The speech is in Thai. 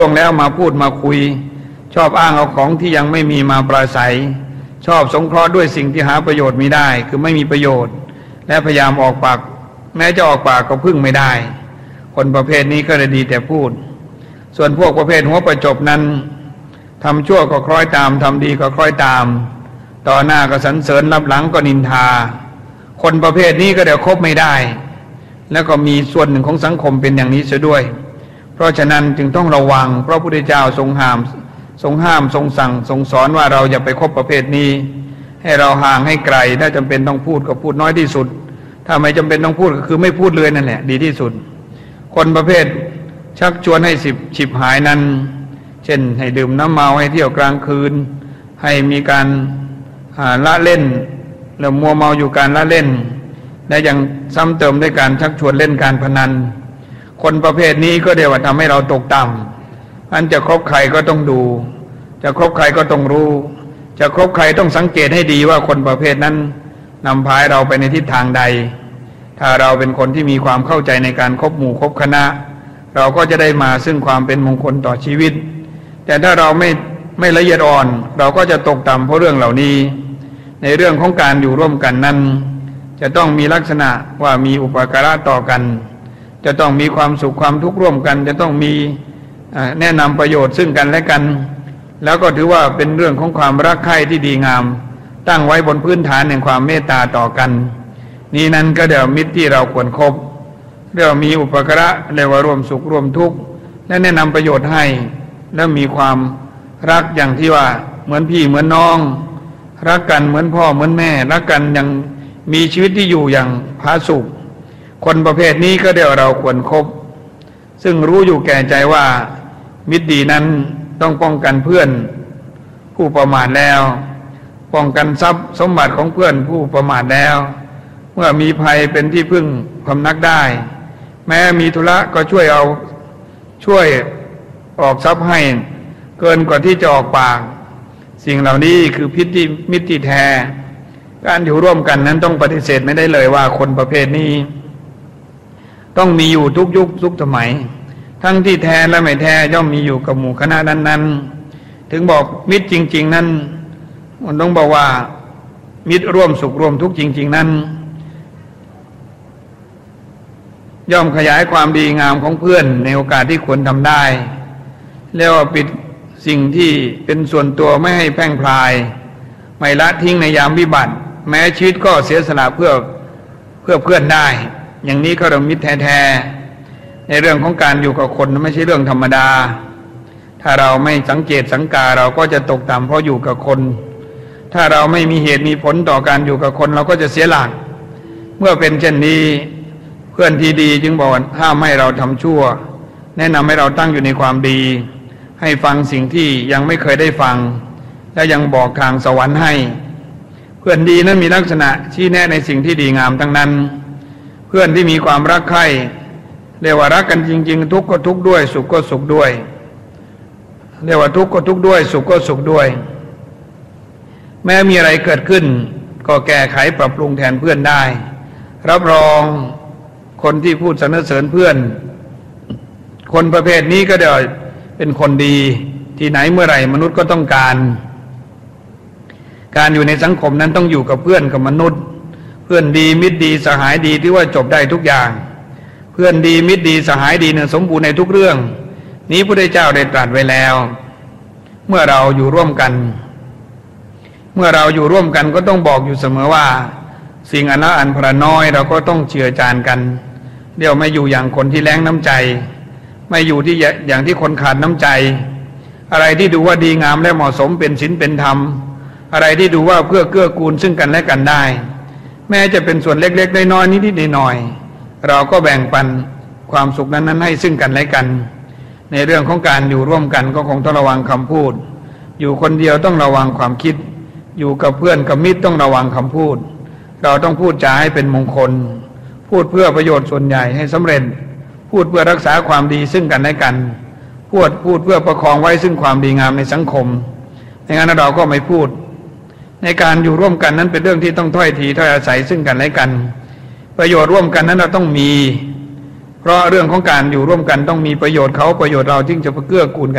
ลงแล้วมาพูดมาคุยชอบอ้างเอาของที่ยังไม่มีมาปราศัยชอบสงเคราะห์ด้วยสิ่งที่หาประโยชน์ไม่ได้คือไม่มีประโยชน์และพยายามออกปากแม้จะออกปากก็พึ่งไม่ได้คนประเภทนี้ก็เลยดีแต่พูดส่วนพวกประเภทหัวประจบนั้นทำชั่วก็คล้อยตามทำดีก็คล้อยตามต่อหน้าก็สรรเสริญรับหลังก็นินทาคนประเภทนี้ก็เดี๋ยวคบไม่ได้แล้วก็มีส่วนหนึ่งของสังคมเป็นอย่างนี้เสียด้วยเพราะฉะนั้นจึงต้องระวังเพราะพระพุทธเจ้าทรงห้ามทรงสั่งทรงสอนว่าเราอย่าไปคบประเภทนี้ให้เราห่างให้ไกลถ้าจำเป็นต้องพูดก็พูดน้อยที่สุดถ้าไม่จำเป็นต้องพูดก็คือไม่พูดเลยนั่นแหละดีที่สุดคนประเภทชักชวนให้ฉิบหายนั้นเช่นให้ดื่มน้ำเมาให้เที่ยวกลางคืนให้มีการละเล่นแล้วมัวเมาอยู่การละเล่นและยังซ้ำเติมด้วยการชักชวนเล่นการพนันคนประเภทนี้ก็เดี๋ยวทำให้เราตกต่ำอันจะคบใครก็ต้องดูจะคบใครก็ต้องรู้จะคบใครต้องสังเกตให้ดีว่าคนประเภทนั้นนำพาเราไปในทิศทางใดถ้าเราเป็นคนที่มีความเข้าใจในการคบหมู่คบคณะเราก็จะได้มาซึ่งความเป็นมงคลต่อชีวิตแต่ถ้าเราไม่ละเอียดอ่อนเราก็จะตกต่ำเพราะเรื่องเหล่านี้ในเรื่องของการอยู่ร่วมกันนั้นจะต้องมีลักษณะว่ามีอุปการะต่อกันจะต้องมีความสุขความทุกข์ร่วมกันจะต้องมีแนะนำประโยชน์ซึ่งกันและกันแล้วก็ถือว่าเป็นเรื่องของความรักใคร่ที่ดีงามตั้งไว้บนพื้นฐานแห่งความเมตตาต่อกันนี้นั้นก็เดี๋ยวมิตรที่เราควรคบเรียกว่ามีอุปการะเรียกว่าร่วมสุขร่วมทุกข์และแนะนำประโยชน์ให้แล้วมีความรักอย่างที่ว่าเหมือนพี่เหมือนน้องรักกันเหมือนพ่อเหมือนแม่รักกันยังมีชีวิตที่อยู่อย่างผาสุกคนประเภทนี้ก็เดี๋ยวเราควรคบซึ่งรู้อยู่แก่ใจว่ามิตรดีนั้นต้องป้องกันเพื่อนผู้ประมาทแล้วป้องกันทรัพย์สมบัติของเพื่อนผู้ประมาทแล้วเมื่อมีภัยเป็นที่พึ่งพำนักได้แม้มีธุระก็ช่วยออกทรัพย์ให้เกินกว่าที่จะออกปากสิ่งเหล่านี้คือมิตรที่แท้การอยู่ร่วมกันนั้นต้องปฏิเสธไม่ได้เลยว่าคนประเภทนี้ต้องมีอยู่ทุกยุคทุกสมัยทั้งที่แท้และไม่แท้ย่อมมีอยู่กับหมู่คณะนั้นๆถึงบอกมิตรจริงๆนั้นมันต้องบอกว่ามิตรร่วมสุขร่วมทุกข์จริงๆนั้นย่อมขยายความดีงามของเพื่อนในโอกาสที่ควรทำได้เรียกว่าปิดสิ่งที่เป็นส่วนตัวไม่ให้แพร่งพรายไม่ละทิ้งในยามวิบัติแม้ชีวิตก็เสียสละเพื่อเพื่อนได้อย่างนี้ก็เรียกมิตรแท้ๆในเรื่องของการอยู่กับคนไม่ใช่เรื่องธรรมดาถ้าเราไม่สังเกตสังกาเราก็จะตกต่ำเพราะอยู่กับคนถ้าเราไม่มีเหตุมีผลต่อการอยู่กับคนเราก็จะเสียหลักเมื่อเป็นเช่นนี้เพื่อนที่ดีจึงบอกห้ามให้เราทำชั่วแนะนำให้เราตั้งอยู่ในความดีให้ฟังสิ่งที่ยังไม่เคยได้ฟังและยังบอกทางสวรรค์ให้เพื่อนดีนั้นมีลักษณะชี้แนะในสิ่งที่ดีงามทั้งนั้นเพื่อนที่มีความรักใคร่เรียกว่ารักกันจริงๆทุกข์ก็ทุกข์ด้วยสุขก็สุขด้วยเรียกว่าทุกข์ก็ทุกข์ด้วยสุขก็สุขด้วยแม้มีอะไรเกิดขึ้นก็แก้ไขปรับปรุงแทนเพื่อนได้รับรองคนที่พูดสรรเสริญเพื่อนคนประเภทนี้ก็เดี๋ยวเป็นคนดีที่ไหนเมื่อไหร่มนุษย์ก็ต้องการอยู่ในสังคมนั้นต้องอยู่กับเพื่อนกับมนุษย์เพื่อนดีมิตรดีสหายดีที่ว่าจบได้ทุกอย่างเพื่อนดีมิตรดีสหายดีเนี่ยสมบูรณ์ในทุกเรื่องนี้พระพุทธเจ้าได้ตรัสไว้แล้วเมื่อเราอยู่ร่วมกันก็ต้องบอกอยู่เสมอว่าสิ่งอันละอันพระน้อยเราก็ต้องเจือจานกันเดี๋ยวไม่อยู่อย่างคนที่แล้งน้ำใจไม่อยู่ที่อย่างที่คนขาดน้ำใจอะไรที่ดูว่าดีงามและเหมาะสมเป็นศีลเป็นธรรมอะไรที่ดูว่าเพื่อเกื้อกูลซึ่งกันและกันได้แม้จะเป็นส่วนเล็กๆน้อยๆนิดๆหน่อยๆเราก็แบ่งปันความสุขนั้นๆให้ซึ่งกันและกันในเรื่องของการอยู่ร่วมกันก็คงต้องระวังคำพูดอยู่คนเดียวต้องระวังความคิดอยู่กับเพื่อนกับมิตรต้องระวังคำพูดเราต้องพูดจาให้เป็นมงคลพูดเพื่อประโยชน์ส่วนใหญ่ให้สำเร็จพูดเพื่อรักษาความดีซึ่งกันและกันพูดเพื่อประคองไว้ซึ่งความดีงามในสังคมในงั้นเราก็ไม่พูดในการอยู่ร่วมกันนั้นเป็นเรื่องที่ต้องถ้อยทีถ้อยอาศัยซึ่งกันและกันประโยชน์ร่วมกันนั้นเราต้องมีเพราะเรื่องของการอยู่ร่วมกันต้องมีประโยชน์เขาประโยชน์เราจึงจะเกื้อกูลกัน